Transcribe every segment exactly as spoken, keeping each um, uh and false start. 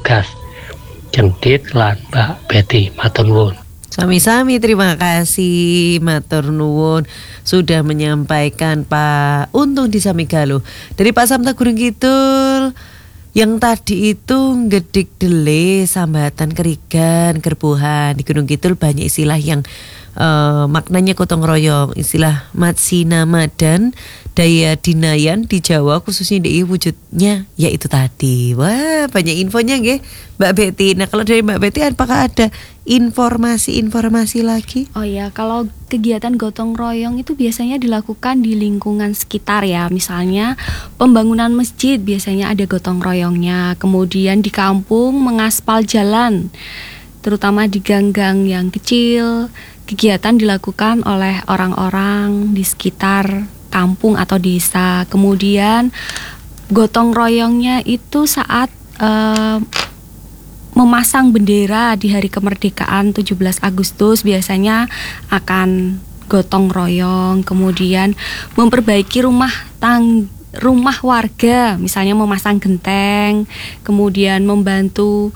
Bagas, Cengdit lan Mbak Betty. Matur nuwun. Sami-sami, terima kasih matur nuwun sudah menyampaikan Pak Untung di Samigalo. Dari Pak Samta Gunung Kidul, yang tadi itu gedik dele, sambatan kerigan, gerbuhan. Di Gunung Kidul banyak istilah yang uh, maknanya gotong royong. Istilah matsina madan, daya dinayan di Jawa khususnya di wujudnya yaitu tadi. Wah, banyak infonya nggih Mbak Betty. Nah, kalau dari Mbak Betty apakah ada informasi-informasi lagi? Oh ya, kalau kegiatan gotong royong itu biasanya dilakukan di lingkungan sekitar ya. Misalnya pembangunan masjid biasanya ada gotong royongnya. Kemudian di kampung mengaspal jalan, terutama di gang-gang yang kecil. Kegiatan dilakukan oleh orang-orang di sekitar kampung atau desa. Kemudian gotong royongnya itu saat uh, memasang bendera di hari kemerdekaan tujuh belas Agustus biasanya akan gotong royong. Kemudian memperbaiki rumah tang rumah warga, misalnya memasang genteng, kemudian membantu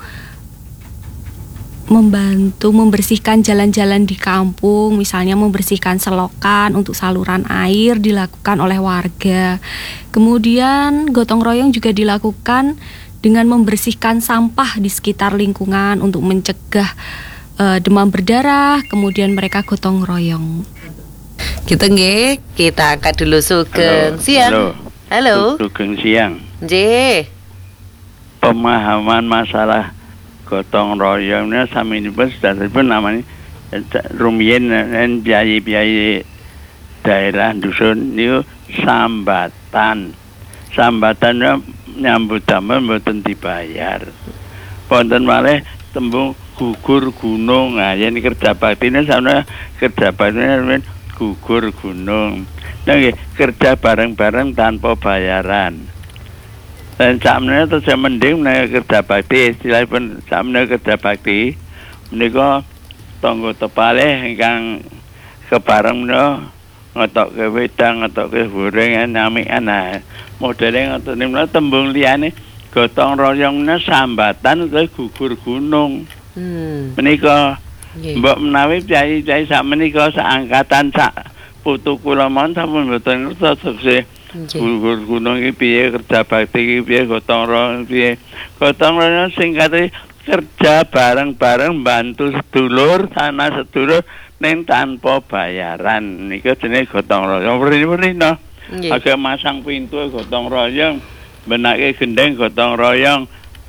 membantu membersihkan jalan-jalan di kampung, misalnya membersihkan selokan untuk saluran air dilakukan oleh warga. Kemudian gotong royong juga dilakukan dengan membersihkan sampah di sekitar lingkungan untuk mencegah uh, demam berdarah. Kemudian mereka gotong royong. Gitu nggih, kita angkat dulu Sugeng Halo, siang. Halo. Halo. Sugeng siang. Nggih. Pemahaman masalah gotong royongnya sami ini pun sudah pun namanya rumiyin dan biaya-biaya daerah dusun itu sambatan. Sambatannya nyambut damel mboten dibayar. Wonten malih tembung gugur gunung. Nah, yen kerja baktine sampeyan kerja baktine gugur gunung. Nah, kerja bareng-bareng tanpa bayaran. Dan sakmene terus mending menawa kerja bakti, istilahipun sakmene kerja bakti menika tangga tepalih ingkang kebareng menika ngotokke wedang, ngotokke gorengan, namikan. Nah, modele ngoten niku tembung liyane gotong royongna sambatan ke gugur gunung. Hmm. Menika yeah. Mbok menawi piyai-piyai sak menika saangkatan sak putu kula mon sampun mboten ngertos gugur gunung iki piye, kerja bakti iki piye, gotong royong piye. Gotong royong singkate kerja bareng-bareng bantu sedulur, sana sedulur ning tanpa bayaran. Niku jenenge gotong royong. Mrene-mrene agak masang pintu gotong royong, benake gendeng gotong royong,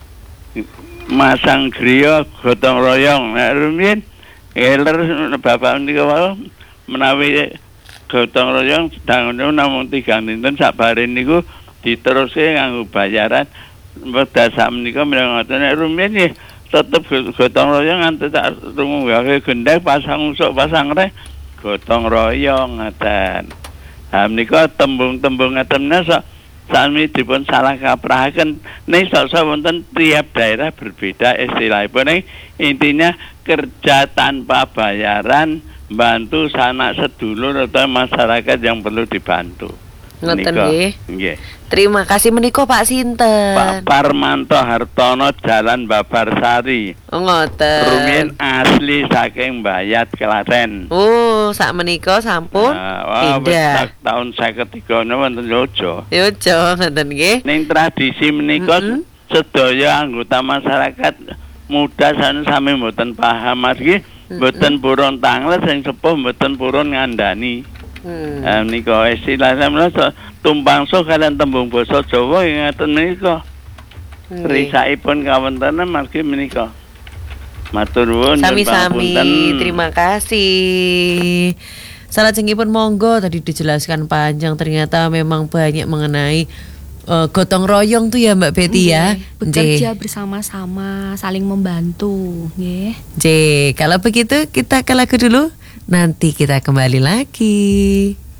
masang griya gotong royong. Nek rumiyin eler bapak niku menawi gotong royong sedang namung tiga dinten sabare niku diteruske nganggo bayaran. Wedha sak menika ngoten nek rumiyin nggih tetep gotong royong nganti tak runggake gendeng pasang usuk pasang reh gotong royong ngaten. Ha menika tembung-tembung ngaten nasa sami dipun salah kaprahaken ning sok-sok wonten tiap daerah berbeda istilahipun. Intinya kerja tanpa bayaran, bantu sanak sedulur atau masyarakat yang perlu dibantu. Ngoten nggih. Nggih. Terima kasih menika Pak sinten? Pak Parmanto Hartono Jalan Babarsari. Oh, ngoten. Rumiyin asli saking Bayat Klaten. Oh, sak menika sampun nah, pindah. Tahun lima puluh tiga wonten Yojo. Yojo ngoten nggih. Ning tradisi menika mm-hmm. sedaya anggota masyarakat muda sami mboten paham iki. Mboten purun tanglet sing sepuh mboten purun ngandani. Hmm. Eh nika istilahnya menika tumpang so kalian tembung basa Jawa ngaten menika. Hmm. Risaipun kawontenan margi menika. Matur nuwun sami-sami, terima kasih. Salajengipun monggo tadi dijelaskan panjang, ternyata memang banyak mengenai Uh, gotong royong tuh ya Mbak Betty ya. Bekerja J. bersama-sama, saling membantu nggih. J, kalau begitu kita ke lagu dulu, nanti kita kembali lagi.